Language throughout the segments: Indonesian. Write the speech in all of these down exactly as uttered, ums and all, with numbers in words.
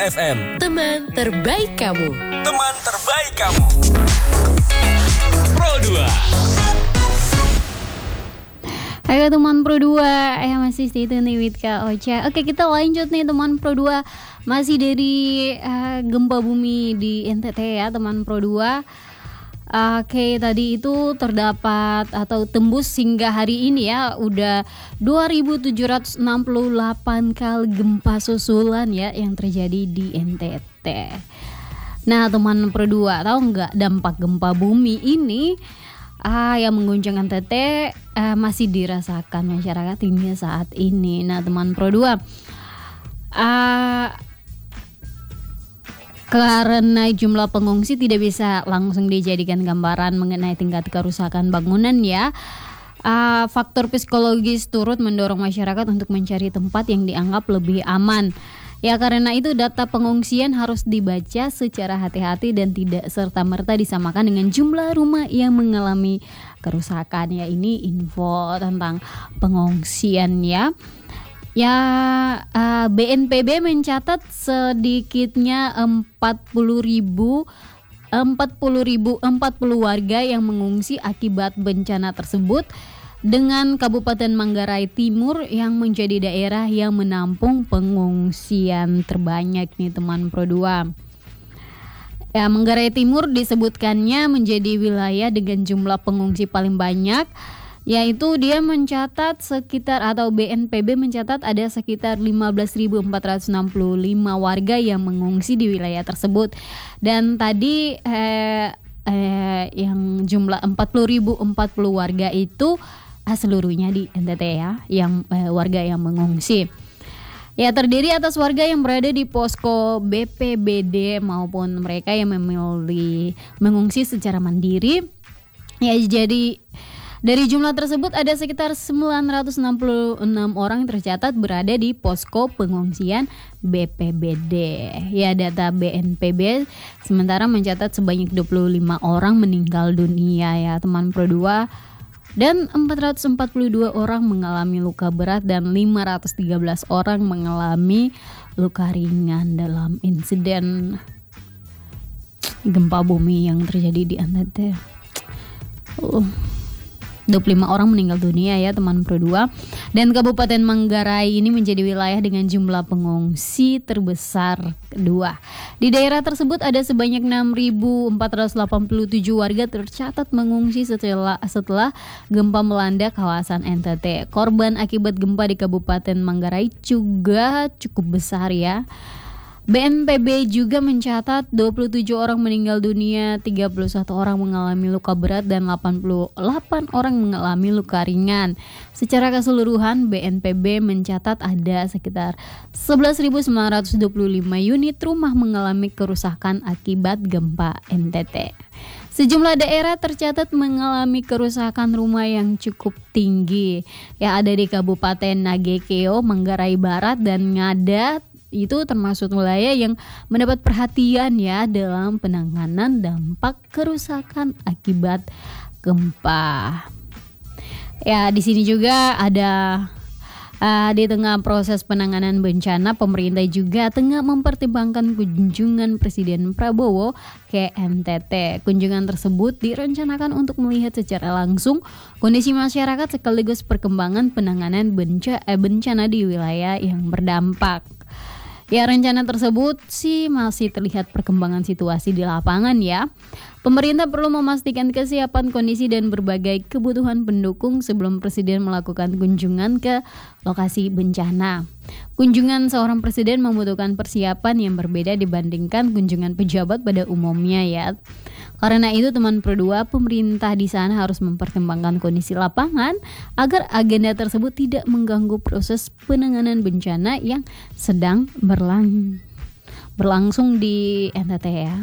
F M. Teman terbaik kamu. Teman terbaik kamu. Pro dua. Halo teman Pro dua, eh masih stay tune nih with Kak Ocha. Oke, kita lanjut nih teman Pro dua. Masih dari uh, gempa bumi di N T T ya teman Pro dua. Oke, tadi itu terdapat atau tembus hingga hari ini ya udah dua ribu tujuh ratus enam puluh delapan kali gempa susulan ya yang terjadi di N T T. Nah teman Pro dua, tahu nggak dampak gempa bumi ini ah, yang mengguncang N T T ah, masih dirasakan masyarakat hingga saat ini. Nah teman Pro dua, ah, karena jumlah pengungsi tidak bisa langsung dijadikan gambaran mengenai tingkat kerusakan bangunan ya. Uh, faktor psikologis turut mendorong masyarakat untuk mencari tempat yang dianggap lebih aman. Ya karena itu data pengungsian harus dibaca secara hati-hati dan tidak serta-merta disamakan dengan jumlah rumah yang mengalami kerusakan ya. Ini info tentang pengungsian ya. Ya, uh, B N P B mencatat sedikitnya empat puluh ribu empat puluh warga yang mengungsi akibat bencana tersebut, dengan Kabupaten Manggarai Timur yang menjadi daerah yang menampung pengungsian terbanyak nih teman Pro dua. Ya, Manggarai Timur disebutkannya menjadi wilayah dengan jumlah pengungsi paling banyak, yaitu dia mencatat sekitar atau B N P B mencatat ada sekitar lima belas ribu empat ratus enam puluh lima warga yang mengungsi di wilayah tersebut. Dan tadi eh, eh, yang jumlah empat puluh ribu empat puluh warga itu ah, seluruhnya di N T T ya, yang eh, warga yang mengungsi. Ya terdiri atas warga yang berada di posko B P B D maupun mereka yang memilih mengungsi secara mandiri. Ya jadi dari jumlah tersebut ada sekitar sembilan ratus enam puluh enam orang tercatat berada di posko pengungsian B P B D. Ya data B N P B sementara mencatat sebanyak dua puluh lima orang meninggal dunia ya teman Pro dua, dan empat ratus empat puluh dua orang mengalami luka berat dan lima ratus tiga belas orang mengalami luka ringan dalam insiden gempa bumi yang terjadi di N T T. Uh. dua puluh lima orang meninggal dunia ya teman Pro dua, dan Kabupaten Manggarai ini menjadi wilayah dengan jumlah pengungsi terbesar kedua. Di daerah tersebut ada sebanyak enam ribu empat ratus delapan puluh tujuh warga tercatat mengungsi setelah setelah gempa melanda kawasan N T T. Korban akibat gempa di Kabupaten Manggarai juga cukup besar ya. B N P B juga mencatat dua puluh tujuh orang meninggal dunia, tiga puluh satu orang mengalami luka berat dan delapan puluh delapan orang mengalami luka ringan. Secara keseluruhan B N P B mencatat ada sekitar sebelas ribu sembilan ratus dua puluh lima unit rumah mengalami kerusakan akibat gempa N T T. Sejumlah daerah tercatat mengalami kerusakan rumah yang cukup tinggi. Ya ada di Kabupaten Nagekeo, Manggarai Barat dan Ngada. Itu termasuk wilayah yang mendapat perhatian ya dalam penanganan dampak kerusakan akibat gempa. Ya di sini juga ada uh, di tengah proses penanganan bencana, pemerintah juga tengah mempertimbangkan kunjungan Presiden Prabowo ke N T T. Kunjungan tersebut direncanakan untuk melihat secara langsung kondisi masyarakat sekaligus perkembangan penanganan benca- eh, bencana di wilayah yang berdampak. Ya rencana tersebut sih masih terlihat perkembangan situasi di lapangan ya. Pemerintah perlu memastikan kesiapan kondisi dan berbagai kebutuhan pendukung sebelum Presiden melakukan kunjungan ke lokasi bencana. Kunjungan seorang presiden membutuhkan persiapan yang berbeda dibandingkan kunjungan pejabat pada umumnya ya. Karena itu teman Pro dua, pemerintah di sana harus mempertimbangkan kondisi lapangan agar agenda tersebut tidak mengganggu proses penanganan bencana yang sedang berlang- berlangsung di N T T ya.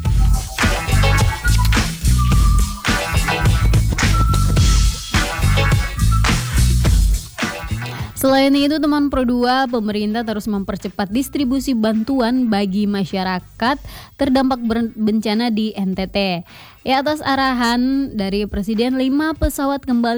Selain itu teman Pro dua, pemerintah terus mempercepat distribusi bantuan bagi masyarakat terdampak bencana di N T T. Ya, atas arahan dari Presiden, lima pesawat kembali